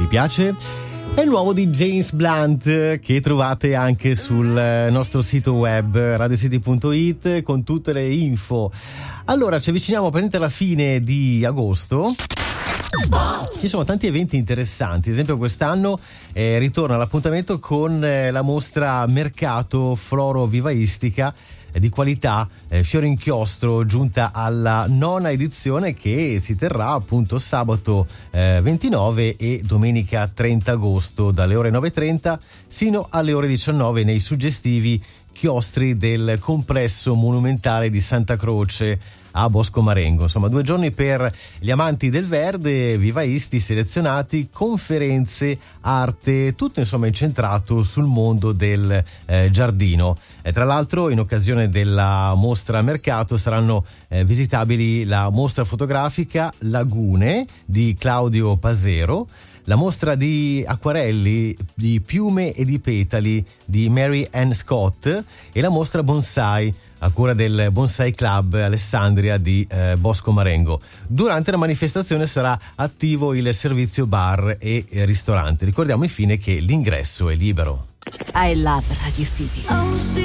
Vi piace? È il nuovo di James Blunt, che trovate anche sul nostro sito web radiocity.it con tutte le info. Allora, ci avviciniamo praticamente alla fine di agosto. Ci sono tanti eventi interessanti. Ad esempio quest'anno ritorna l'appuntamento con la mostra Mercato Floro Vivaistica di qualità Fiore Inchiostro, giunta alla 9ª edizione, che si terrà appunto sabato 29 e domenica 30 agosto dalle ore 9:30 sino alle ore 19 nei suggestivi chiostri del complesso monumentale di Santa Croce a Bosco Marengo. Insomma, 2 giorni per gli amanti del verde, vivaisti selezionati, conferenze, arte, tutto insomma incentrato sul mondo del giardino. Tra l'altro, in occasione della mostra Mercato saranno visitabili la mostra fotografica Lagune di Claudio Pasero, la mostra di acquarelli di piume e di petali di Mary Ann Scott e la mostra bonsai a cura del Bonsai Club Alessandria di Bosco Marengo. Durante la manifestazione sarà attivo il servizio bar e ristorante. Ricordiamo infine che l'ingresso è libero. I love Radio City.